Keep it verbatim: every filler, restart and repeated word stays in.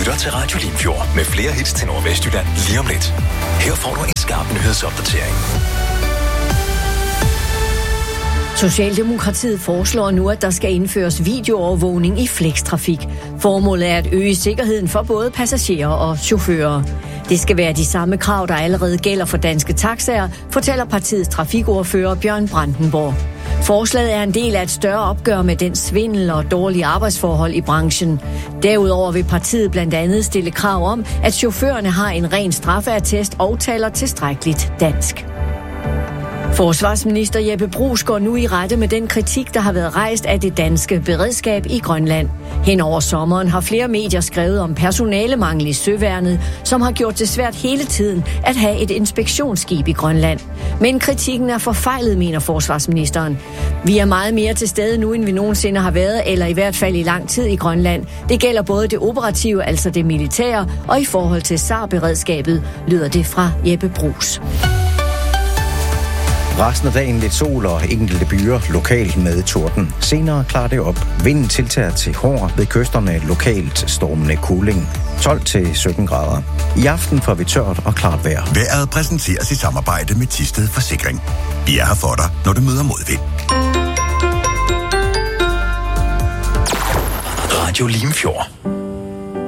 lytter til Radio Limfjord med flere hits til Nordvestjylland lige om lidt. Her får du en skarp nyhedsopdatering. Socialdemokratiet foreslår nu, at der skal indføres videoovervågning i flextrafik. Formålet er at øge sikkerheden for både passagerer og chauffører. Det skal være de samme krav, der allerede gælder for danske taxaer, fortæller partiets trafikordfører Bjørn Brandenborg. Forslaget er en del af et større opgør med den svindel og dårlige arbejdsforhold i branchen. Derudover vil partiet blandt andet stille krav om, at chaufførerne har en ren straffeattest og taler tilstrækkeligt dansk. Forsvarsminister Jeppe Bruus går nu i rette med den kritik, der har været rejst af det danske beredskab i Grønland. Hen over sommeren har flere medier skrevet om personalemangel i søværnet, som har gjort det svært hele tiden at have et inspektionsskib i Grønland. Men kritikken er forfejlet, mener forsvarsministeren. Vi er meget mere til stede nu, end vi nogensinde har været, eller i hvert fald i lang tid i Grønland. Det gælder både det operative, altså det militære, og i forhold til S A R-beredskabet, lyder det fra Jeppe Bruus. Resten af dagen lidt sol og enkelte byer lokalt med torden. Senere klarer det op. Vinden tiltager til hård ved kysterne lokalt stormende kuling. tolv til sytten grader. I aften får vi tørt og klart vejr. Vejret præsenteres i samarbejde med Thisted Forsikring. Vi er her for dig, når du møder modvind. Radio Limfjord.